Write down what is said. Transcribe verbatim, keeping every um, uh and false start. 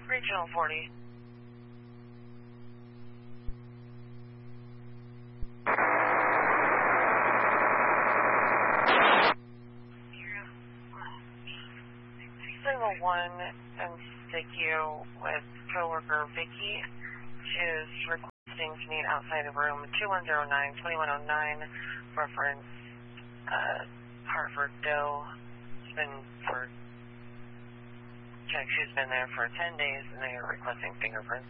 Regional forty. Signal one and stick you with coworker Vicky. She is requesting to meet outside of room two one zero nine, twenty-one oh nine, reference uh, Hartford Doe. It's been for check. She's been there for ten days and they are requesting fingerprints.